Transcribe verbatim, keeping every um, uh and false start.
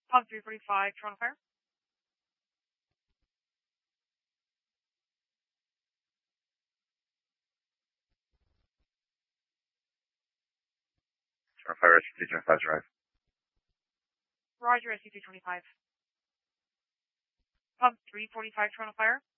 Pump three forty-five, Toronto Fire. Toronto Fire, S C two twenty-five drive. Roger, S C two twenty-five. Pump three forty-five, Toronto Fire.